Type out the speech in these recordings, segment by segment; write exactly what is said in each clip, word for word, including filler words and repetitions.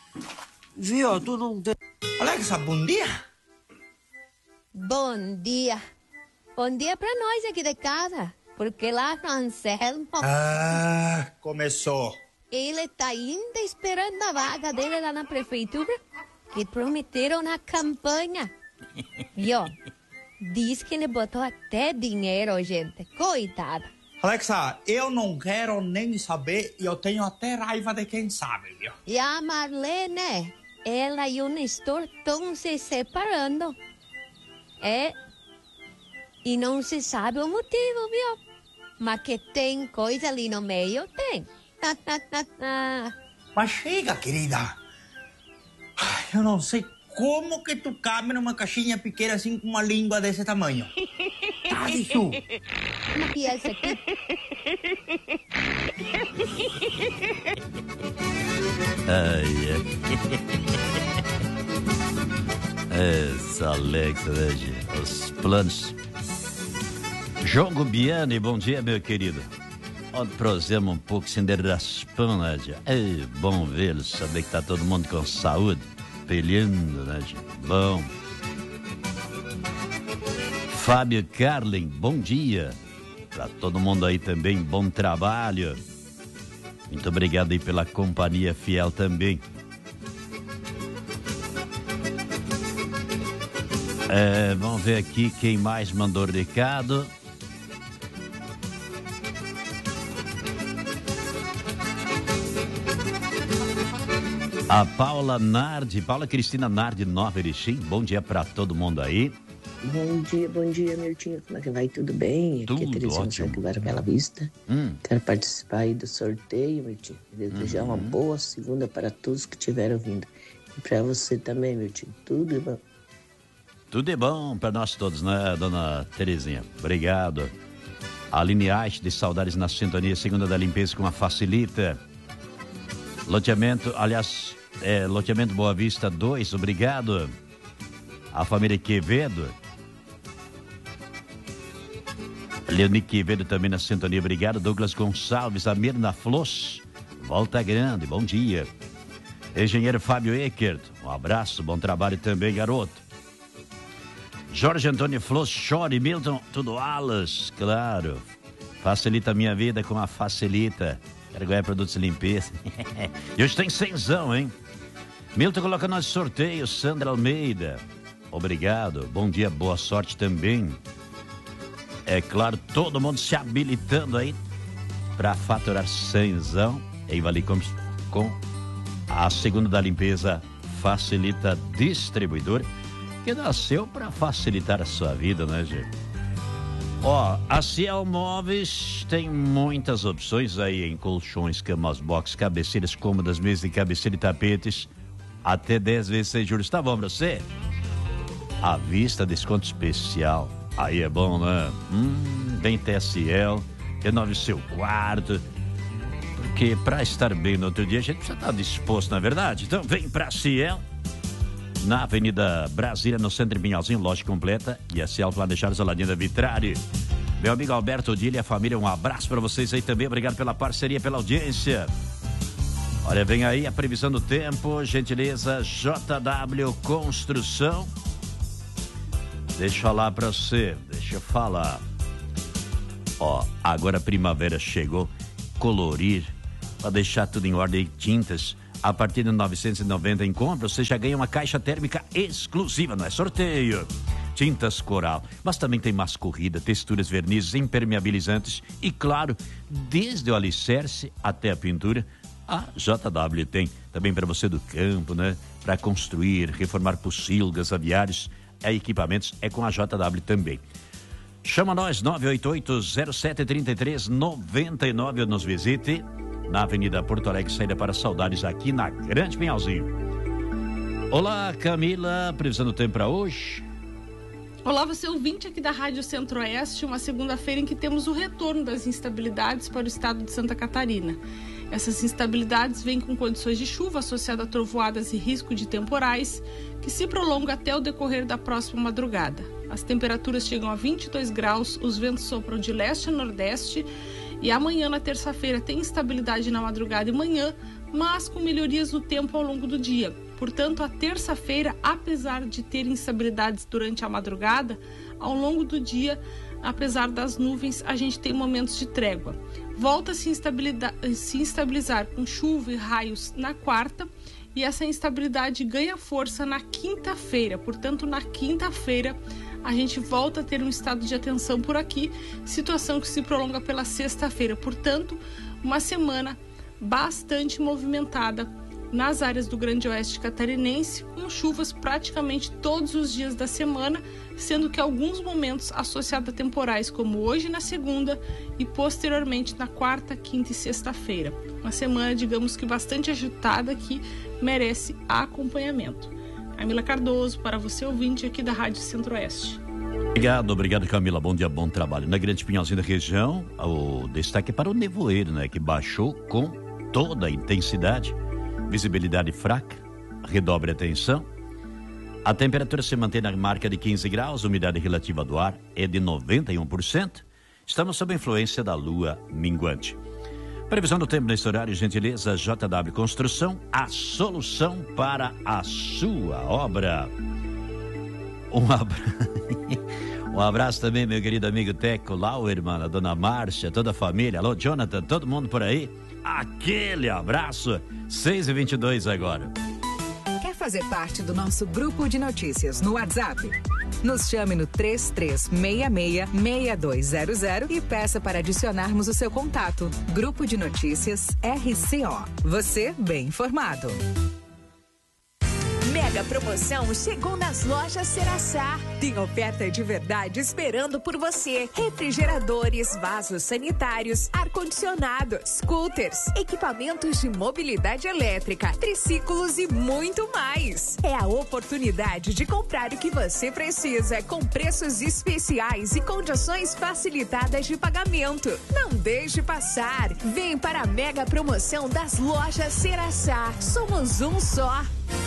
Viu, tu não tem... Alexa, bom dia. Bom dia. Bom dia pra nós aqui de casa. Porque lá no Anselmo... Ah, começou. Ele tá ainda esperando a vaga dele lá na prefeitura. Que prometeram na campanha. E ó, diz que ele botou até dinheiro, gente. Coitada. Alexa, eu não quero nem saber e eu tenho até raiva de quem sabe, viu? E a Marlene, ela e o Nestor estão se separando. É, e não se sabe o motivo, viu? Mas que tem coisa ali no meio, tem. Mas chega, querida. Ai, eu não sei como que tu cabe numa caixinha pequena assim com uma língua desse tamanho. Tá, isso. E essa aqui? Ai, ai. Essa Alexa, né, gente? Os planos. Jogo Biane, bom dia, meu querido. Ontem prosemos um pouco sem de raspão, né, gente? É bom vê-lo, saber que tá todo mundo com saúde, peleando, né, gente? Bom. Fábio Carlin, bom dia. Pra todo mundo aí também, bom trabalho. Muito obrigado aí pela companhia fiel também. É, vamos ver aqui quem mais mandou recado. A Paula Nardi, Paula Cristina Nardi, Nova Erechim. Bom dia pra todo mundo aí. Bom dia, bom dia, Miltinho. Como é que vai? Tudo bem? Tudo Aqui é Terezinha ótimo. Agora Bela Vista. Hum. Quero participar aí do sorteio, Miltinho. Desejar Uhum. uma boa segunda para todos que estiveram vindo. E para você também, Miltinho. Tudo de bom. Tudo é bom para nós todos, né, dona Terezinha? Obrigado. Aline Aich, de Saudades na Sintonia, segunda da limpeza com a Facilita. Loteamento, aliás, é, loteamento Boa Vista dois, obrigado. A família Quevedo. Leoni Quevedo também na sintonia, obrigado. Douglas Gonçalves, a Mirna Flos, Volta Grande, bom dia. Engenheiro Fábio Eckert, um abraço, bom trabalho também, garoto. Jorge Antônio Flos, Chore, Milton, tudo alas, claro. Facilita a minha vida com a Facilita. Quero ganhar produtos de limpeza. E hoje tem cenzão, hein? Milton coloca no sorteio, Sandra Almeida. Obrigado, bom dia, boa sorte também. É claro, todo mundo se habilitando aí para faturar cenzão em Valicom com a segunda da limpeza Facilita Distribuidor, que nasceu para facilitar a sua vida, né, gente? Ó, a Ciel Móveis tem muitas opções aí em colchões, camas, box, cabeceiras cômodas, mesas de cabeceira e tapetes, até dez vezes sem juros. Tá bom pra você? À vista, desconto especial. Aí é bom, né? Hum, vem T S L, renove o seu quarto. Porque pra estar bem no outro dia, a gente precisa estar disposto, não é verdade? Então vem pra Ciel, na Avenida Brasília, no centro de Pinhalzinho, loja completa. E a Ciel Planejados, Aladim da Vitrari. Meu amigo Alberto Odile e a família, um abraço pra vocês aí também. Obrigado pela parceria, pela audiência. Olha, vem aí a previsão do tempo, gentileza J W Construção. Deixa eu falar pra você, deixa eu falar. Ó, agora a primavera chegou, colorir, pra deixar tudo em ordem, tintas. A partir de novecentos e noventa em compra, você já ganha uma caixa térmica exclusiva, não é sorteio. Tintas Coral, mas também tem massa corrida, texturas, vernizes, impermeabilizantes e, claro, desde o alicerce até a pintura, a J W tem. Também para você do campo, né? Para construir, reformar pocilgas, aviários, é, equipamentos, é com a J W também. Chama nós, nove oito oito, zero sete três três, nove nove, nos visite na Avenida Porto Alegre, saída para Saudades, aqui na Grande Pinhalzinho. Olá, Camila, previsão do tempo para hoje? Olá, você ouvinte aqui da Rádio Centro-Oeste, uma segunda-feira em que temos o retorno das instabilidades para o estado de Santa Catarina. Essas instabilidades vêm com condições de chuva associadas a trovoadas e risco de temporais, que se prolonga até o decorrer da próxima madrugada. As temperaturas chegam a vinte e dois graus, os ventos sopram de leste a nordeste e amanhã, na terça-feira, tem instabilidade na madrugada e manhã, mas com melhorias no tempo ao longo do dia. Portanto, a terça-feira, apesar de ter instabilidades durante a madrugada, ao longo do dia, apesar das nuvens, a gente tem momentos de trégua. Volta a se instabilizar, se instabilizar com chuva e raios na quarta, e essa instabilidade ganha força na quinta-feira. Portanto, na quinta-feira, a gente volta a ter um estado de atenção por aqui, situação que se prolonga pela sexta-feira. Portanto, uma semana bastante movimentada nas áreas do Grande Oeste catarinense, com chuvas praticamente todos os dias da semana, sendo que alguns momentos associados a temporais, como hoje na segunda e posteriormente na quarta, quinta e sexta-feira. Uma semana, digamos que bastante agitada, que merece acompanhamento. Camila Cardoso, para você ouvinte aqui da Rádio Centro-Oeste. Obrigado, obrigado Camila, bom dia, bom trabalho. Na Grande Pinhalzinho da região, o destaque é para o nevoeiro, né, que baixou com toda a intensidade. Visibilidade fraca, redobre a atenção. A temperatura se mantém na marca de quinze graus, a umidade relativa do ar é de noventa e um por cento. Estamos sob a influência da lua minguante. Previsão do tempo nesse horário, gentileza, J W Construção, a solução para a sua obra. Um abraço, um abraço também, meu querido amigo Teco, Lauerman, a dona Márcia, toda a família. Alô, Jonathan, todo mundo por aí? Aquele abraço. seis e vinte e dois agora. Quer fazer parte do nosso grupo de notícias no WhatsApp? Nos chame no três três seis seis, seis dois zero zero e peça para adicionarmos o seu contato. Grupo de Notícias R C O. Você bem informado. Mega promoção chegou nas lojas Ceraçá. Tem oferta de verdade esperando por você. Refrigeradores, vasos sanitários, ar-condicionado, scooters, equipamentos de mobilidade elétrica, triciclos e muito mais. É a oportunidade de comprar o que você precisa com preços especiais e condições facilitadas de pagamento. Não deixe passar. Vem para a mega promoção das lojas Ceraçá. Somos um só.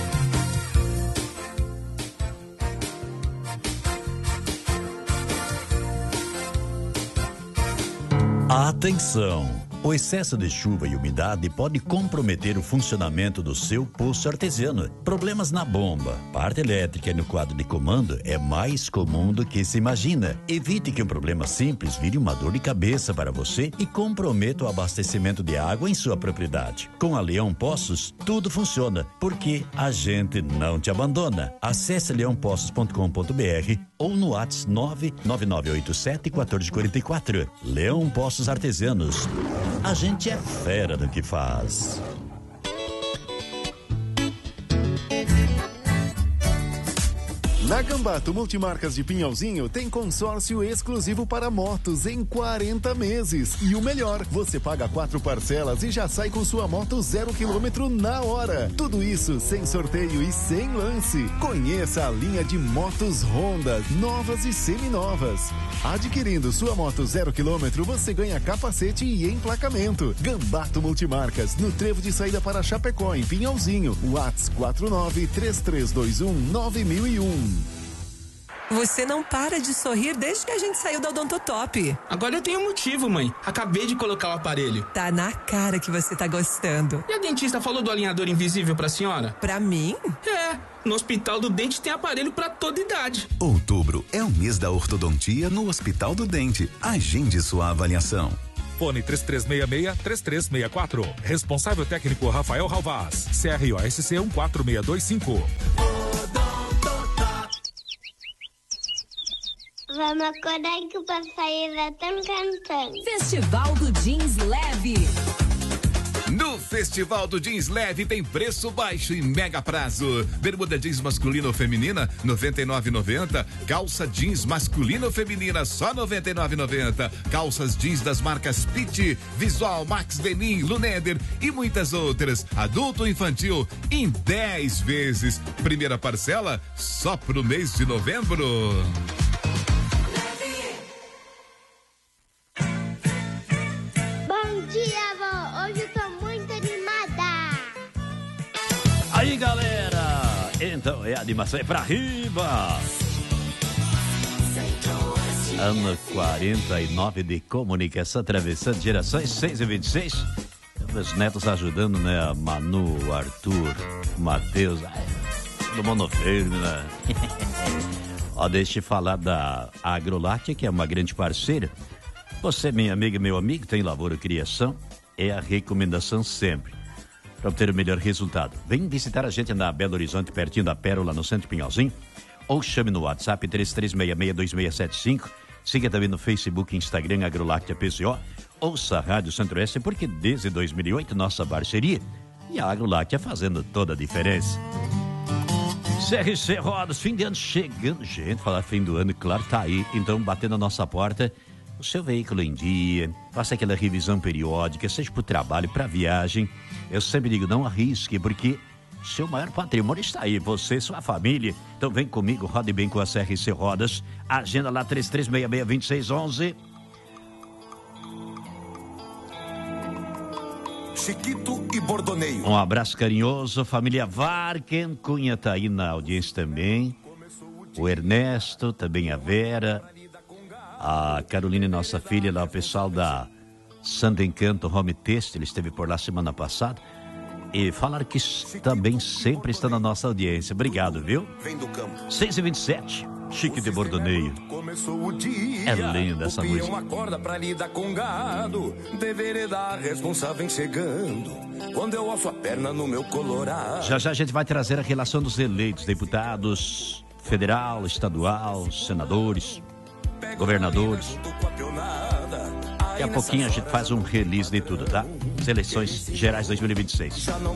Atenção! O excesso de chuva e umidade pode comprometer o funcionamento do seu poço artesiano. Problemas na bomba, parte elétrica e no quadro de comando é mais comum do que se imagina. Evite que um problema simples vire uma dor de cabeça para você e comprometa o abastecimento de água em sua propriedade. Com a Leão Poços, tudo funciona, porque a gente não te abandona. Acesse leão poços ponto com ponto b r ou no WhatsApp nove nove nove oito sete um quatro quatro quatro. Leão Poços Artesianos. A gente é fera do que faz. Na Gambato Multimarcas de Pinhalzinho tem consórcio exclusivo para motos em quarenta meses. E o melhor, você paga quatro parcelas e já sai com sua moto zero quilômetro na hora. Tudo isso sem sorteio e sem lance. Conheça a linha de motos Honda, novas e seminovas. Adquirindo sua moto zero quilômetro, você ganha capacete e emplacamento. Gambato Multimarcas, no trevo de saída para Chapecó, em Pinhalzinho. WhatsApp quatro nove três três dois um nove mil e um. Você não para de sorrir desde que a gente saiu da Odontotop. Agora eu tenho motivo, mãe. Acabei de colocar o aparelho. Tá na cara que você tá gostando. E a dentista falou do alinhador invisível pra senhora? Pra mim? É, no Hospital do Dente tem aparelho pra toda idade. Outubro é o mês da ortodontia no Hospital do Dente. Agende sua avaliação. Fone três três seis seis, três três seis quatro. Responsável técnico Rafael Ralvaz. C R O S C um quatro seis dois cinco. Vamos acordar que o papai já tá cantando. Festival do Jeans Leve. No Festival do Jeans Leve tem preço baixo e mega prazo. Bermuda jeans masculina ou feminina, noventa e nove reais e noventa centavos. Calça jeans masculina ou feminina, só noventa e nove reais e noventa centavos. Calças jeans das marcas Pitt, Visual, Max Denim, Luneder e muitas outras. Adulto ou infantil em dez vezes. Primeira parcela só pro mês de novembro. Aí, galera, então é animação, é pra riba. Ano quarenta e nove de comunicação, atravessando gerações, seis e vinte e seis. Os netos ajudando, né? A Manu, o Arthur, o Matheus, do monofilme, né? Ó, deixa eu falar da Agrolate, que é uma grande parceira. Você, minha amiga e meu amigo, tem lavoura e criação, é a recomendação sempre para obter o melhor resultado. Vem visitar a gente na Belo Horizonte, pertinho da Pérola, no Centro Pinhalzinho, ou chame no WhatsApp três três seis seis, dois seis sete cinco. Siga também no Facebook e Instagram Agrolactia P C O. Ouça a Rádio Centro-Oeste, porque desde dois mil e oito nossa parceria e a Agrolactia fazendo toda a diferença. C R C Rodas, fim de ano chegando. Gente, falar fim do ano, claro, tá aí. Então, batendo a nossa porta, o seu veículo em dia, faça aquela revisão periódica, seja para o trabalho, para viagem. Eu sempre digo, não arrisque, porque seu maior patrimônio está aí, você e sua família. Então vem comigo, rode bem com a C R C Rodas. Agenda lá três três seis seis, dois seis um um. Chiquito e Bordoneio. Um abraço carinhoso, família Varken Cunha tá aí na audiência também. O Ernesto, também a Vera, a Carolina, nossa filha, lá o pessoal da Santo Encanto Home Test, ele esteve por lá semana passada. E falaram que também sempre está na nossa audiência. Obrigado, viu? seis e vinte e sete, Chique de Bordoneio. Começou o dia, é linda essa o música. Acorda pra lidar com gado, deveria dar responsável chegando. Quando eu alço a perna no meu colorado. Já já a gente vai trazer a relação dos eleitos, deputados federal, estadual, senadores, governadores. Daqui a pouquinho a gente faz um release de tudo, tá? As eleições gerais dois mil e vinte e seis.